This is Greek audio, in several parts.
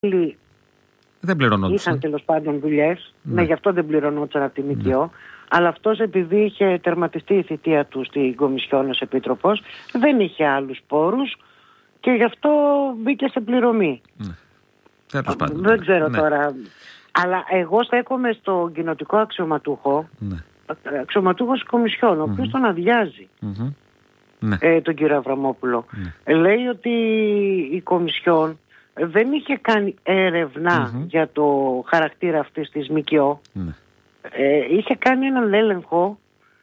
δεν πληρωνόντουσαν. Είχαν τέλος πάντων δουλειές. Ναι, γι' αυτό δεν πληρωνόντουσαν από τη ΜΚΟ. Αλλά αυτός, επειδή είχε τερματιστεί η θητεία του στην Κομισιόν ως Επίτροπος, δεν είχε άλλους πόρους και γι' αυτό μπήκε σε πληρωμή. Δεν ξέρω τώρα. Αλλά εγώ στέκομαι στον κοινοτικό αξιωματούχο, αξιωματούχος της Κομισιόν, ο οποίος τον αδειάζει, τον κύριο Αβραμόπουλο. Λέει ότι η Κομισιόν δεν είχε κάνει έρευνα για το χαρακτήρα αυτής της ΜΚΟ. Είχε κάνει έναν έλεγχο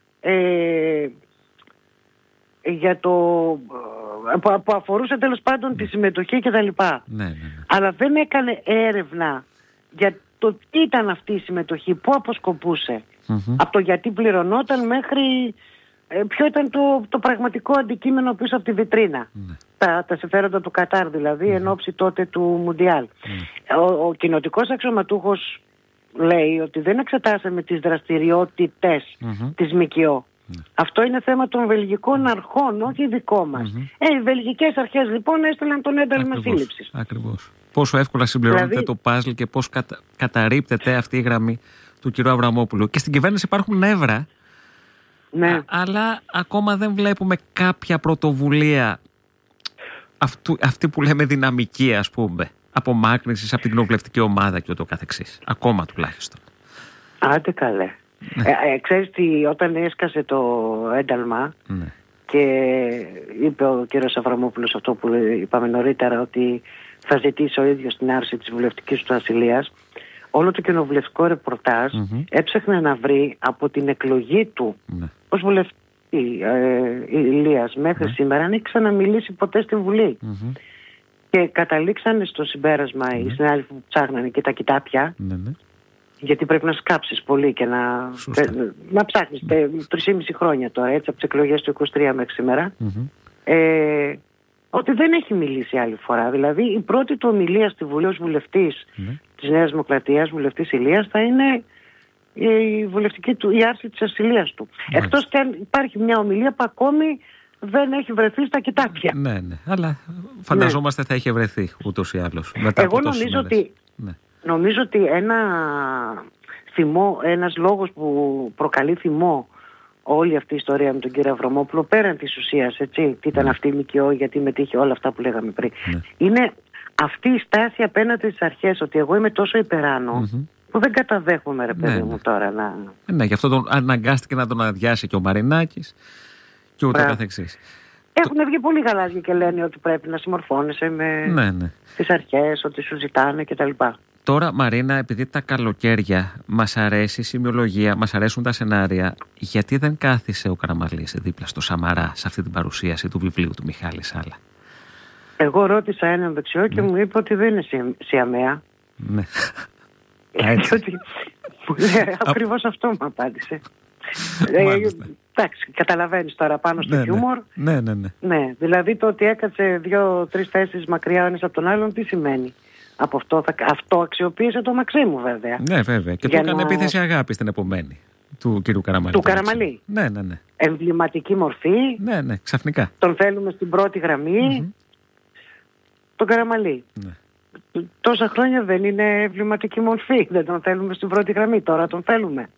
για το που αφορούσε τέλος πάντων τη συμμετοχή και τα λοιπά. Αλλά δεν έκανε έρευνα για το τι ήταν αυτή η συμμετοχή, πού αποσκοπούσε, από το γιατί πληρωνόταν μέχρι ποιο ήταν το πραγματικό αντικείμενο πίσω από τη βιτρίνα. Τα συμφέροντα του Κατάρ δηλαδή, εν ώψη τότε του Μουντιάλ. Ο κοινοτικός αξιωματούχος λέει ότι δεν εξετάσαμε τις δραστηριότητες της ΜΚΟ. Αυτό είναι θέμα των βελγικών αρχών, όχι δικό μας. Οι βελγικές αρχές λοιπόν έστειλαν τον ένταλμα σύλληψης. Ακριβώς. Πόσο εύκολα συμπληρώνεται το παζλ και πώς καταρρίπτεται αυτή η γραμμή του κ. Αβραμόπουλου. Και στην κυβέρνηση υπάρχουν νεύρα, αλλά ακόμα δεν βλέπουμε κάποια πρωτοβουλία αυτή που λέμε δυναμική, ας πούμε, απομάκρυνσης από την κοινοβουλευτική ομάδα και ούτω καθεξής. Ακόμα τουλάχιστον. Άντε καλέ. Ξέρεις τι, όταν έσκασε το ένταλμα και είπε ο κύριος Αβραμόπουλος αυτό που είπαμε νωρίτερα, ότι θα ζητήσει ο ίδιος την άρση της βουλευτικής του ασυλίας, όλο το κοινοβουλευτικό ρεπορτάζ έψαχνε να βρει από την εκλογή του ως βουλευτή Ηλίας μέχρι σήμερα αν έχει ξαναμιλήσει ποτέ στην Βουλή. Και καταλήξανε στο συμπέρασμα οι συνάδελφοι που ψάχνανε και τα κοιτάπια, γιατί πρέπει να σκάψεις πολύ και να ψάχνεις 3,5 χρόνια τώρα, έτσι, από τις εκλογές του 23 μέχρι σήμερα, ότι δεν έχει μιλήσει άλλη φορά. Δηλαδή η πρώτη του ομιλία στη Βουλή ως βουλευτής της Νέας Δημοκρατίας, βουλευτής Ηλίας, θα είναι η άρση της ασυλίας του. Εκτός και αν υπάρχει μια ομιλία που ακόμη δεν έχει βρεθεί στα κοιτάπια. Ναι, αλλά φανταζόμαστε θα έχει βρεθεί ούτως ή άλλως. Εγώ νομίζω ότι ένας λόγος που προκαλεί θυμό όλη αυτή η ιστορία με τον κύριο Αβραμόπουλο, πέραν της ουσίας, έτσι, τι ήταν αυτή η ΜΚΟ, γιατί μετήχε όλα αυτά που λέγαμε πριν, είναι αυτή η στάση απέναντι στις αρχές, ότι εγώ είμαι τόσο υπεράνω που δεν καταδέχομαι, ρε παιδί μου, τώρα να... γι' αυτό αναγκάστηκε να τον αδειάσει και ο Μαρινάκης και ούτω καθεξής. Έχουν βγει πολύ γαλάζια και λένε ότι πρέπει να συμμορφώνεσαι με τις αρχές, ότι σου ζητάνε κτλ. Τώρα, Μαρίνα, επειδή τα καλοκαίρια μας αρέσει η σημειολογία, μας αρέσουν τα σενάρια, γιατί δεν κάθισε ο Καραμαλής δίπλα στο Σαμαρά σε αυτή την παρουσίαση του βιβλίου του Μιχάλη Σάλα? Εγώ ρώτησα έναν δεξιό και μου είπε ότι δεν είναι Σιαμαία. Ναι. Ακριβώς αυτό μου απάντησε. Εντάξει, καταλαβαίνεις τώρα πάνω στο χιούμορ. Ναι, δηλαδή το ότι έκατσε 2-3 θέσεις μακριά ο ένας από τον άλλον, τι σημαίνει? Από αυτό αξιοποίησε το Μαξίμου, βέβαια. Ναι, βέβαια. Και του έκανε επίθεση αγάπης την επομένη του κύριου Καραμαλή. Του Καραμαλή. Ναι. Εμβληματική μορφή. Ναι, ξαφνικά. Τον θέλουμε στην πρώτη γραμμή. Τον Καραμαλή. Τόσα χρόνια δεν είναι εμβληματική μορφή. Δεν τον θέλουμε στην πρώτη γραμμή. Τώρα τον θέλουμε.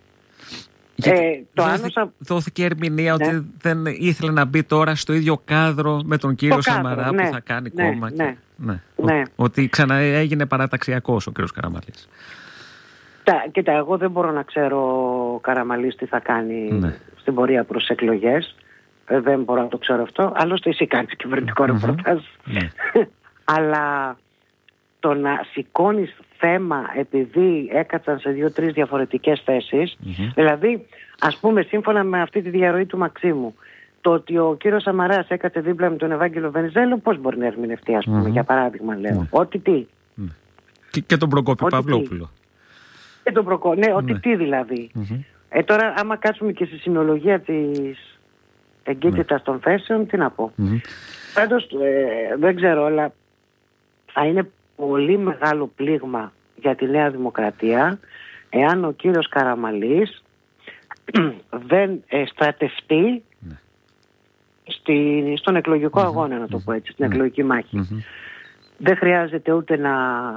Δόθηκε ερμηνεία ότι δεν ήθελε να μπει τώρα στο ίδιο κάδρο με τον κύριο Σαμαρά που θα κάνει κόμμα. Ότι ξανά έγινε παραταξιακός ο κύριος Καραμαλής. Κοίτα, εγώ δεν μπορώ να ξέρω ο Καραμαλής τι θα κάνει στην πορεία προς εκλογές. Δεν μπορώ να το ξέρω αυτό. Άλλωστε εσύ κάνεις κυβερνητικό ρεπορτάζ. Αλλά το να σηκώνεις θέμα επειδή έκατσαν σε 2-3 διαφορετικές θέσεις, δηλαδή ας πούμε σύμφωνα με αυτή τη διαρροή του Μαξίμου, το ότι ο κύριος Σαμαράς έκατσε δίπλα με τον Ευάγγελο Βενιζέλο, πώς μπορεί να ερμηνευτεί, ας πούμε, για παράδειγμα λέω. Ότι τι. Και τον Προκόπη Παυλόπουλο. Και τον Προκόπη, ότι τι δηλαδή. Τώρα άμα κάτσουμε και στη σημειολογία της εγκύτητας των θέσεων, τι να πω. Πάντως δεν ξέρω, αλλά θα είναι πολύ μεγάλο πλήγμα για τη Νέα Δημοκρατία εάν ο κύριος Καραμαλής δεν στρατευτεί στον εκλογικό αγώνα, να το πω έτσι, στην εκλογική μάχη. δεν χρειάζεται ούτε να